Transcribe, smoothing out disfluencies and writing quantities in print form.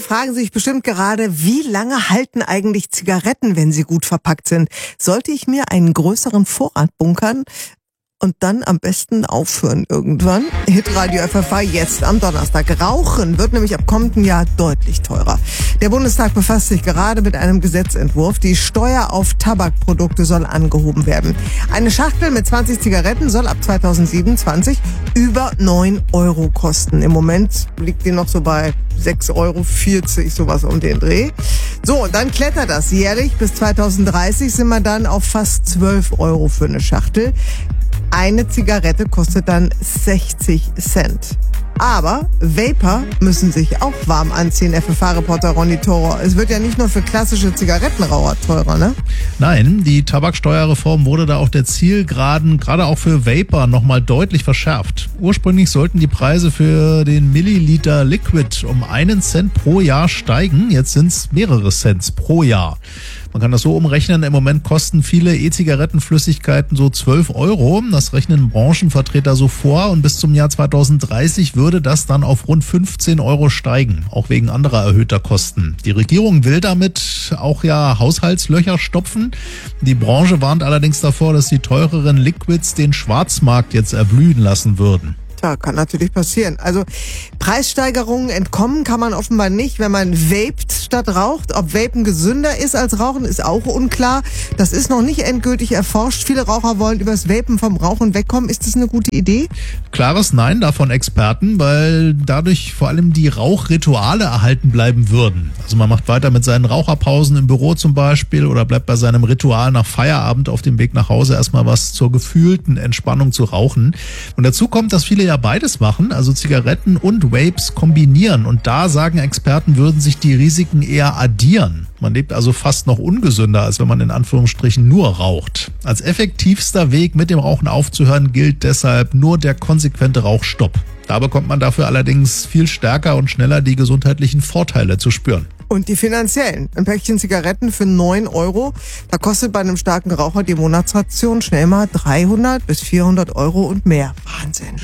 fragen sich bestimmt gerade, wie lange halten eigentlich Zigaretten, wenn sie gut verpackt sind? Sollte ich mir einen größeren Vorrat bunkern und dann am besten aufhören irgendwann? Hitradio FFH jetzt am Donnerstag. Rauchen wird nämlich ab kommenden Jahr deutlich teurer. Der Bundestag befasst sich gerade mit einem Gesetzentwurf. Die Steuer auf Tabakprodukte soll angehoben werden. Eine Schachtel mit 20 Zigaretten soll ab 2027 über 9 Euro kosten. Im Moment liegt die noch so bei 6,40 Euro, sowas um den Dreh. So, und dann klettert das jährlich. Bis 2030 sind wir dann auf fast 12 Euro für eine Schachtel. Eine Zigarette kostet dann 60 Cent. Aber Vapor müssen sich auch warm anziehen, FFH-Reporter Ronny Thoro. Es wird ja nicht nur für klassische Zigarettenraucher teurer, ne? Nein, die Tabaksteuerreform wurde da auf der Zielgeraden, gerade auch für Vapor, nochmal deutlich verschärft. Ursprünglich sollten die Preise für den Milliliter Liquid um 1 Cent pro Jahr steigen. Jetzt sind es mehrere Cents pro Jahr. Man kann das so umrechnen, im Moment kosten viele E-Zigarettenflüssigkeiten so 12 Euro. Das rechnen Branchenvertreter so vor und bis zum Jahr 2030 würde das dann auf rund 15 Euro steigen, auch wegen anderer erhöhter Kosten. Die Regierung will damit auch ja Haushaltslöcher stopfen. Die Branche warnt allerdings davor, dass die teureren Liquids den Schwarzmarkt jetzt erblühen lassen würden. Tja, kann natürlich passieren. Also Preissteigerungen entkommen kann man offenbar nicht, wenn man vapet statt raucht. Ob Vapen gesünder ist als Rauchen, ist auch unklar. Das ist noch nicht endgültig erforscht. Viele Raucher wollen übers Vapen vom Rauchen wegkommen. Ist das eine gute Idee? Klares Nein davon Experten, weil dadurch vor allem die Rauchrituale erhalten bleiben würden. Also man macht weiter mit seinen Raucherpausen im Büro zum Beispiel oder bleibt bei seinem Ritual nach Feierabend auf dem Weg nach Hause erstmal was zur gefühlten Entspannung zu rauchen. Und dazu kommt, dass viele ja beides machen, also Zigaretten und Vapes kombinieren. Und da sagen Experten, würden sich die Risiken eher addieren. Man lebt also fast noch ungesünder, als wenn man in Anführungsstrichen nur raucht. Als effektivster Weg, mit dem Rauchen aufzuhören, gilt deshalb nur der konsequente Rauchstopp. Da bekommt man dafür allerdings viel stärker und schneller die gesundheitlichen Vorteile zu spüren. Und die finanziellen. Ein Päckchen Zigaretten für 9 Euro. Da kostet bei einem starken Raucher die Monatsration schnell mal 300 bis 400 Euro und mehr. Wahnsinn.